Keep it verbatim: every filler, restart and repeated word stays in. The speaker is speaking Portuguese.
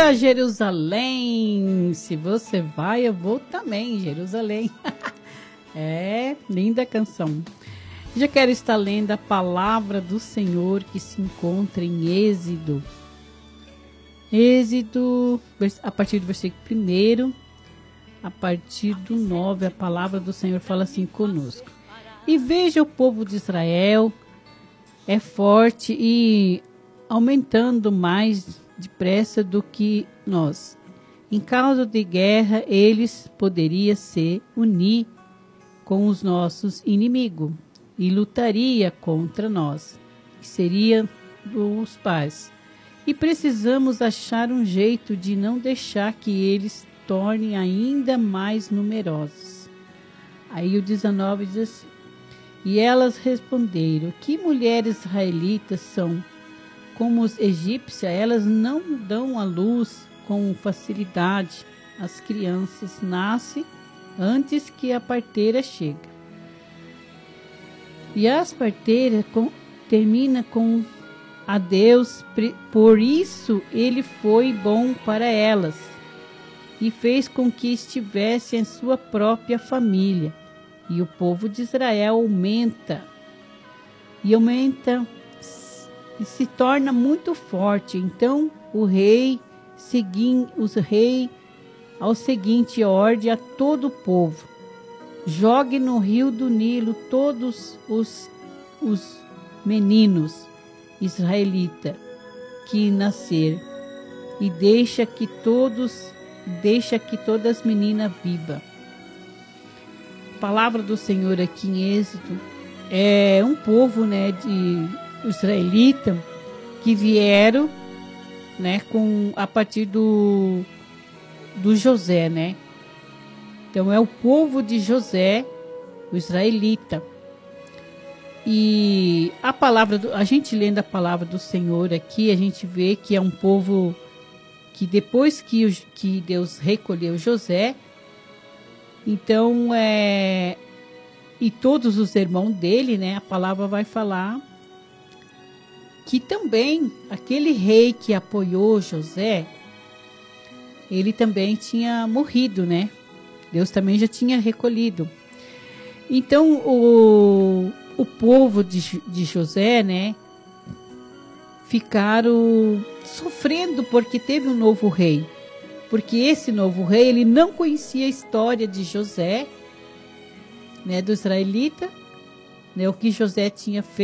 Linda Jerusalém, se você vai, eu vou também, Jerusalém. É, linda canção. Já quero estar lendo a palavra do Senhor que se encontra em Êxodo. Êxodo, a partir do versículo primeiro, a partir do nove, a palavra do Senhor fala assim conosco. E veja o povo de Israel, é forte e aumentando mais depressa do que nós. Em caso de guerra, eles poderiam se unir com os nossos inimigos e lutaria contra nós, que seria dos pais. E precisamos achar um jeito de não deixar que eles tornem ainda mais numerosos. Aí o dezenove diz assim, e elas responderam, que mulheres israelitas são como os egípcias, elas não dão à luz com facilidade. As crianças nascem antes que a parteira chegue. E as parteiras com, termina com adeus, por isso ele foi bom para elas e fez com que estivessem em sua própria família. E o povo de Israel aumenta, e aumenta, e se torna muito forte. Então o rei, seguindo os reis, ao seguinte ordem a todo o povo, jogue no rio do Nilo todos os, os meninos israelitas que nascer, e deixa que todos, deixa que todas as meninas vivam. A palavra do Senhor aqui em Êxodo é um povo, né, de israelita que vieram, né, com a partir do do José, né? Então é o povo de José, o israelita. E a palavra do, a gente lendo a palavra do Senhor aqui, a gente vê que é um povo que depois que, que Deus recolheu José, então é, e todos os irmãos dele, né? A palavra vai falar que também aquele rei que apoiou José, ele também tinha morrido, né? Deus também já tinha recolhido. Então, o, o povo de, de José, né? Ficaram sofrendo porque teve um novo rei. Porque esse novo rei, ele não conhecia a história de José, né? Do israelita, né? O que José tinha feito.